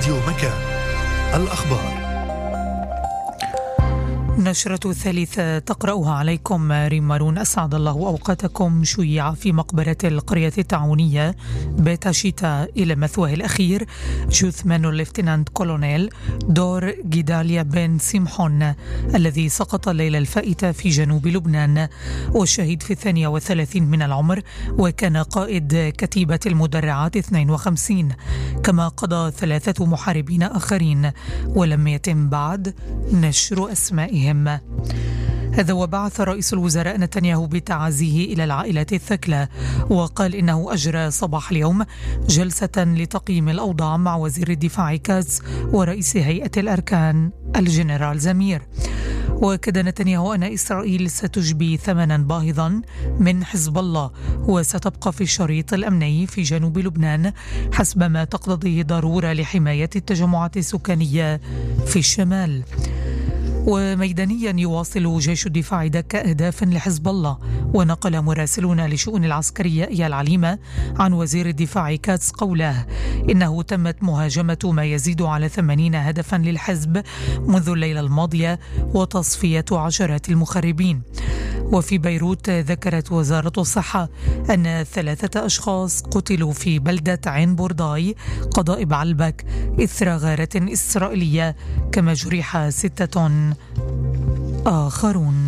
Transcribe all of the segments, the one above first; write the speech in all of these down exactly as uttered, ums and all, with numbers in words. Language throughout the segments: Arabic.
راديو مكان. الأخبار. نشرة الثالثة تقرأها عليكم ريم مارون. أسعد الله أوقاتكم. شيع في مقبرة القرية التعاونية بيت شيتا إلى مثواه الأخير جثمان الليفتنانت كولونيل دور جيداليا بن سيمحون الذي سقط الليلة الفائتة في جنوب لبنان، والشهيد في الثانية والثلاثين من العمر، وكان قائد كتيبة المدرعات اثنين وخمسين، كما قضى ثلاثة محاربين آخرين ولم يتم بعد نشر أسمائهم. هذا وبعث رئيس الوزراء نتنياهو بتعازيه إلى العائلات الثكلى، وقال إنه أجرى صباح اليوم جلسة لتقييم الأوضاع مع وزير الدفاع كاتس ورئيس هيئة الأركان الجنرال زمير. وأكد نتنياهو أن إسرائيل ستجبي ثمنا باهظا من حزب الله وستبقى في الشريط الأمني في جنوب لبنان حسب ما تقتضيه ضرورة لحماية التجمعات السكانية في الشمال. وميدانيا يواصل جيش الدفاع دك أهداف لحزب الله. ونقل مراسلون لشؤون العسكرية إيال عليمة عن وزير الدفاع كاتس قوله إنه تمت مهاجمة ما يزيد على ثمانين هدفا للحزب منذ الليلة الماضية وتصفية عشرات المخربين. وفي بيروت ذكرت وزارة الصحة أن ثلاثة أشخاص قتلوا في بلدة عين بورداي قضاء بعلبك إثر غارة إسرائيلية، كما جرح ستة آخرون.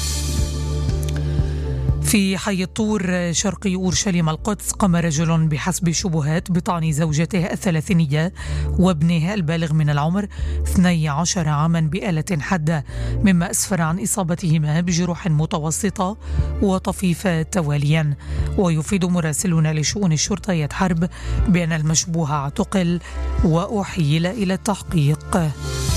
في حي الطور شرقي أورشليم القدس قام رجل بحسب شبهات بطعن زوجته الثلاثينية وابنه البالغ من العمر اثني عشر عاما بآلة حادة، مما أسفر عن إصابتهما بجروح متوسطة وطفيفة تواليا. ويفيد مراسلون لشؤون الشرطة حرب بأن المشبوه اعتقل وأحيل إلى التحقيق.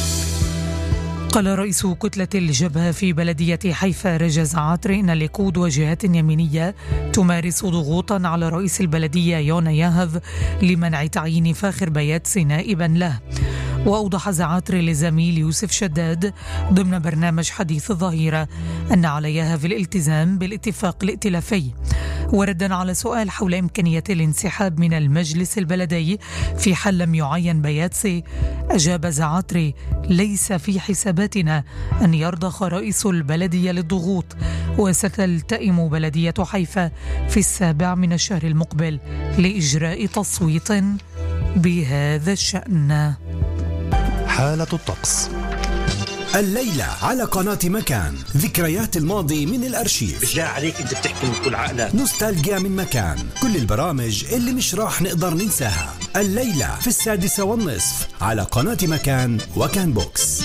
قال رئيس كتلة الجبهة في بلدية حيفا رجز عاطري إن الليكود وجهات يمينية تمارس ضغوطا على رئيس البلدية يونا ياهف لمنع تعيين فاخر بياتسي نائبا له. وأوضح زعاتري لزميل يوسف شداد ضمن برنامج حديث الظهيرة أن عليها في الالتزام بالاتفاق الائتلافي. وردا على سؤال حول إمكانية الانسحاب من المجلس البلدي في حال لم يعين بياتسي، أجاب زعاتري: ليس في حساباتنا أن يرضخ رئيس البلدية للضغوط، وستلتئم بلدية حيفا في السابع من الشهر المقبل لإجراء تصويت بهذا الشأن. حالة الطقس الليلة على قناة مكان، ذكريات الماضي من الأرشيف. بالله عليك أنت بتحكي من كل عقلك. نوستالجيا من مكان، كل البرامج اللي مش راح نقدر ننساها. الليلة في السادسة والنصف على قناة مكان وكان بوكس.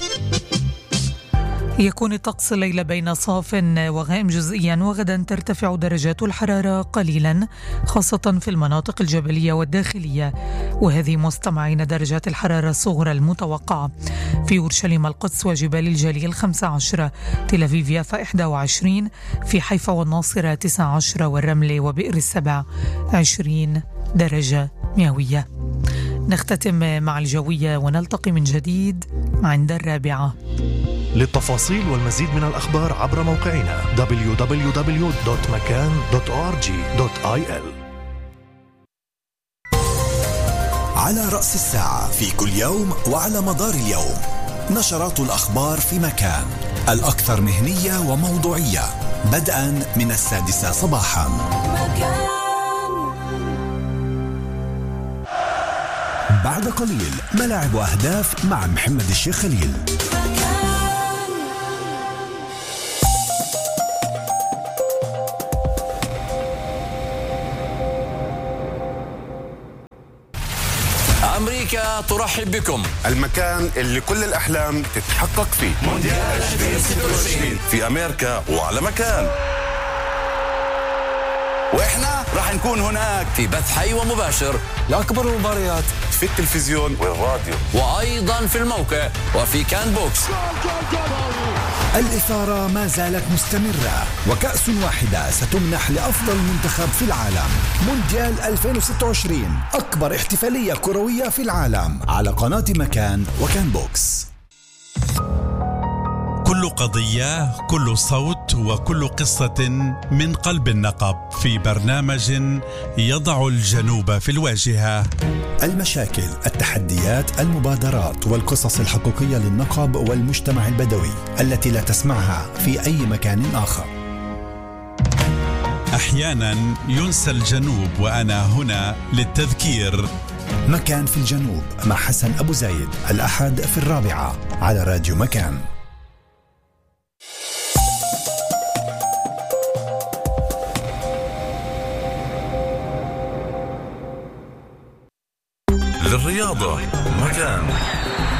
يكون الطقس الليلة بين صاف وغائم جزئيا، وغدا ترتفع درجات الحرارة قليلا خاصة في المناطق الجبلية والداخلية. وهذه مستمعين درجات الحرارة الصغرى المتوقعة: في أورشليم القدس وجبال الجليل خمسة عشر، تل أبيب يافا إحدى وعشرين، في حيفا والناصرة تسعة عشر، والرمل وبئر السبع عشرين درجة مئوية. نختتم مع الجوية ونلتقي من جديد عند الرابعة. للتفاصيل والمزيد من الأخبار عبر موقعنا دبليو دبليو دبليو دوت مكان دوت أو آر جي دوت آي إل. على رأس الساعة في كل يوم وعلى مدار اليوم نشرات الأخبار في مكان، الأكثر مهنية وموضوعية، بدءا من السادسة صباحا. بعد قليل ملاعب وأهداف مع محمد الشيخ خليل. أمريكا ترحب بكم، المكان اللي كل الأحلام تتحقق فيه. مونديال ألفين وستة وعشرين في أمريكا وعلى مكان، وإحنا راح نكون هناك في بث حي ومباشر لأكبر المباريات في التلفزيون والراديو، وأيضا في الموقع وفي كان بوكس. الإثارة ما زالت مستمرة، وكأس واحدة ستمنح لأفضل منتخب في العالم. مونديال ألفين وستة وعشرين، أكبر احتفالية كروية في العالم، على قناة مكان وكان بوكس. كل كل قضية، كل صوت، وكل قصة من قلب النقب في برنامج يضع الجنوب في الواجهة. المشاكل، التحديات، المبادرات والقصص الحقيقية للنقب والمجتمع البدوي التي لا تسمعها في أي مكان آخر. أحيانا ينسى الجنوب وأنا هنا للتذكير. مكان في الجنوب مع حسن أبو زايد، الأحد في الرابعة على راديو مكان. للرياضة مكان.